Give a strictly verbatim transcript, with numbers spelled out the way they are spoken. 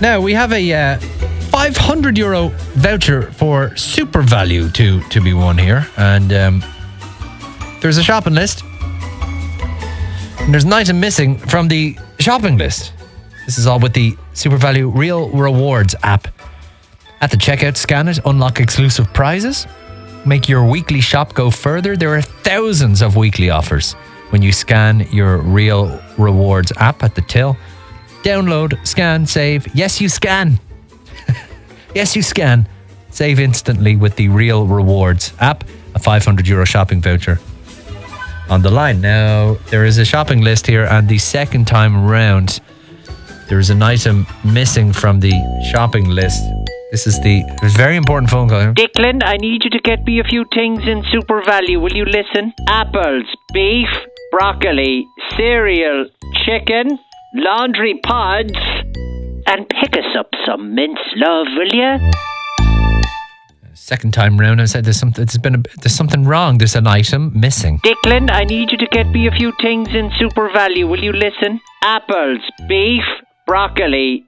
Now, we have a uh, five hundred euro voucher for Super Value to, to be won here. And um, there's a shopping list. And there's an item missing from the shopping list. This is all with the Super Value Real Rewards app. At the checkout, scan it, unlock exclusive prizes, make your weekly shop go further. There are thousands of weekly offers when you scan your Real Rewards app at the till. Download, scan, save. Yes, you scan. Yes, you scan. Save instantly with the Real Rewards app. A five hundred euro shopping voucher on the line. Now, there is a shopping list here, and the second time round, there is an item missing from the shopping list. This is the very important phone call. Declan, I need you to get me a few things in Super Value. Will you listen? Apples, beef, broccoli, cereal, chicken, laundry pods, and pick us up some mince, love, will you? Second time round, I said there's something. There's been a, there's something wrong. There's an item missing. Declan, I need you to get me a few things in Super Value. Will you listen? Apples, beef, broccoli,